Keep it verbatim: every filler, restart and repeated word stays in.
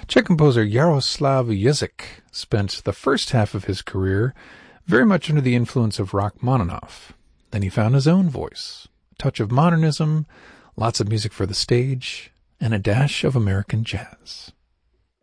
Czech composer Jaroslav Jezik spent the first half of his career very much under the influence of Rachmaninoff. Then he found his own voice, a touch of modernism, lots of music for the stage, and a dash of American jazz.